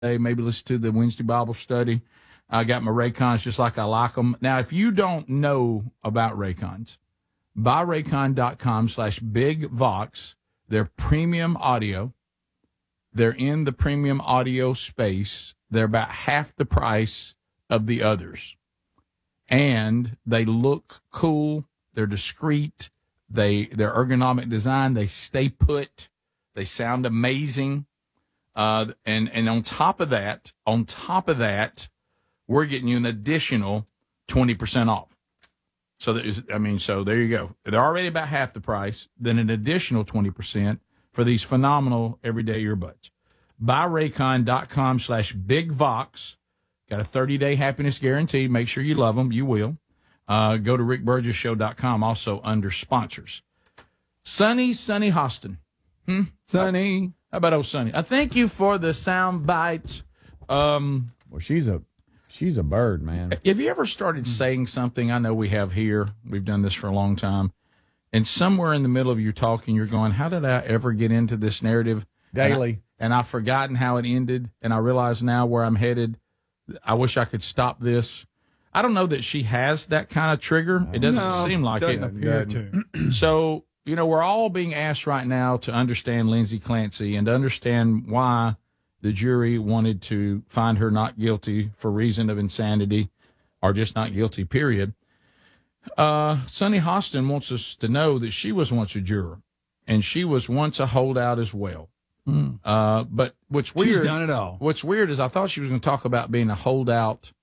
maybe listen to the Wednesday Bible study. I got my Raycons just like I like them. Now, if you don't know about Raycons, buy raycon.com/bigvox. They're premium audio. They're in the premium audio space. They're about half the price of the others. And they look cool. They're discreet. Their ergonomic design, they stay put. They sound amazing. And on top of that, we're getting you an additional 20% off. So there you go. They're already about half the price, then an additional 20% for these phenomenal everyday earbuds. Buy raycon.com/bigvox. Got a 30-day happiness guarantee. Make sure you love them. You will. Go to rickburgesshow.com, also under sponsors. Sunny Hostin. Sunny. How about old Sunny? I thank you for the sound bites. Well, she's a bird, man. Have you ever started saying something? I know we have here. We've done this for a long time. And somewhere in the middle of you talking, you're going, how did I ever get into this narrative? Daily. And I've forgotten how it ended. And I realize now where I'm headed. I wish I could stop this. I don't know that she has that kind of trigger. It doesn't seem like it. Appear to. So, we're all being asked right now to understand Lindsay Clancy and to understand why the jury wanted to find her not guilty for reason of insanity or just not guilty, period. Sunny Hostin wants us to know that she was once a juror and she was once a holdout as well. But what's weird, she's done it all. What's weird is I thought she was going to talk about being a holdout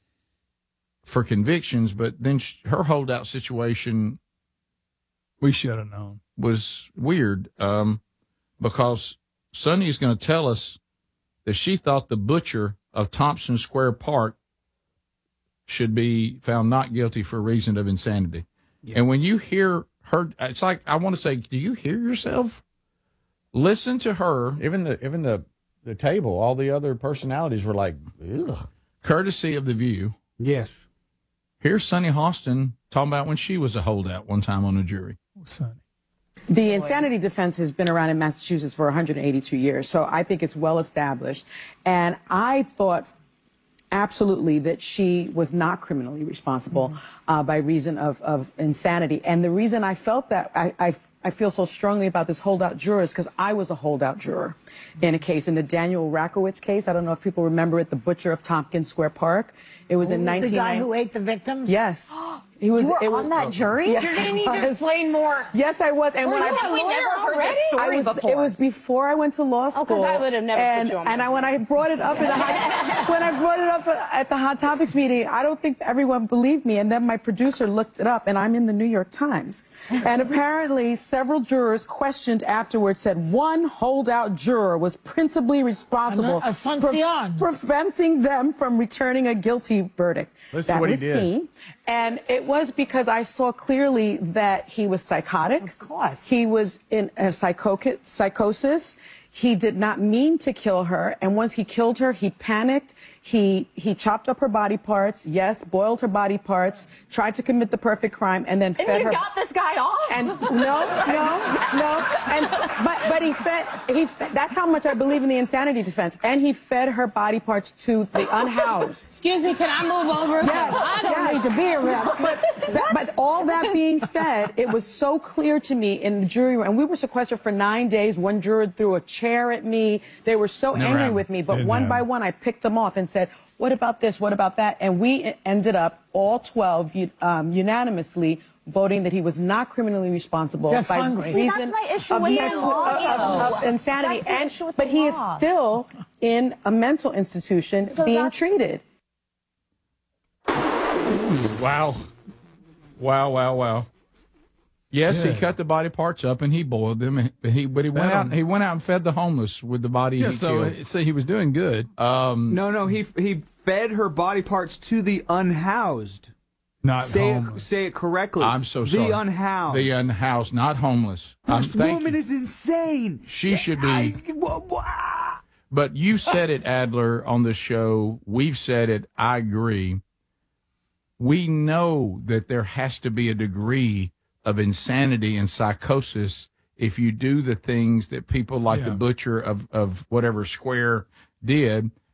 for convictions, but then her holdout situation, we should have known, was weird because Sunny is going to tell us that she thought the butcher of Thompson Square Park should be found not guilty for reason of insanity. Yeah. And when you hear her, it's like, I want to say, do you hear yourself? Listen to her. Even the table, all the other personalities were like, ugh. Courtesy of The View. Yes. Here's Sunny Hostin talking about when she was a holdout one time on a jury. Sunny. The insanity defense has been around in Massachusetts for 182 years, so I think it's well established. And I thought absolutely that she was not criminally responsible by reason of insanity. And the reason I felt that, I feel so strongly about this holdout juror is because I was a holdout juror in a case, in the Daniel Rakowitz case. I don't know if people remember it, the butcher of Tompkins Square Park. It was in 19... The guy who ate the victims? Yes. You were on that jury? Yes, You're going to need to explain more. Yes, I was. And we never heard this story before. It was before I went to law school. Because I would have never put you on. And when I brought it up at the Hot Topics meeting, I don't think everyone believed me. And then my producer looked it up, and I'm in the New York Times. And apparently, several jurors questioned afterwards said one holdout juror was principally responsible for preventing them from returning a guilty verdict. Listen to what he did. Me. And it was because I saw clearly that he was psychotic. Of course. He was in a psychosis. He did not mean to kill her. And once he killed her, he panicked. He chopped up her body parts. Yes, boiled her body parts. Tried to commit the perfect crime, and then fed her. And you got this guy off? And no. But he fed. That's how much I believe in the insanity defense. And he fed her body parts to the unhoused. Excuse me, can I move over? Yes. I don't need to be around. But all that being said, it was so clear to me in the jury room, and we were sequestered for 9 days. One juror threw a chair at me. They were so angry with me, but one by one, I picked them off and said, what about this? What about that? And we ended up, all 12, unanimously voting that he was not criminally responsible Just by hungry. reason of insanity. But he is still in a mental institution being treated. Wow. Yes, he cut the body parts up and he boiled them. But he went out. He went out and fed the homeless with the body. Yeah, he killed. So he was doing good. No, he fed her body parts to the unhoused. Not homeless. Say it correctly. I'm so sorry. The unhoused. The unhoused, not homeless. This woman is insane. She should be. But you said it, Adler, on the show. We've said it. I agree. We know that there has to be a degree of insanity and psychosis if you do the things that people like the butcher of whatever square did.